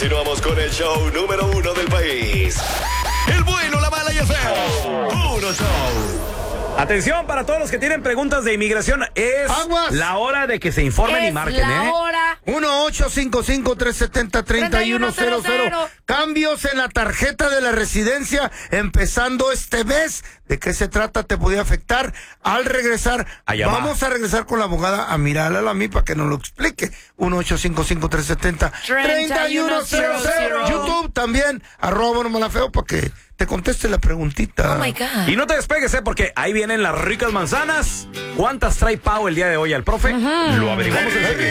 Continuamos con el show número 1 del país. El bueno, la mala y el feo. Puro show. Atención para todos los que tienen preguntas de inmigración. Es la hora de que se informen y marquen, la hora. 1-855-370-3100. Cambios en la tarjeta de la residencia empezando este mes. ¿De qué se trata? ¿Te podía afectar? Al regresar, vamos a regresar con la abogada a mirarla a mí para que nos lo explique. 1-855-370-3100. YouTube también, @malafeo para que te conteste la preguntita. Oh my God. Y no te despegues, porque ahí vienen las ricas manzanas. ¿Cuántas trae Pau el día de hoy al profe? Lo averiguamos enseguida.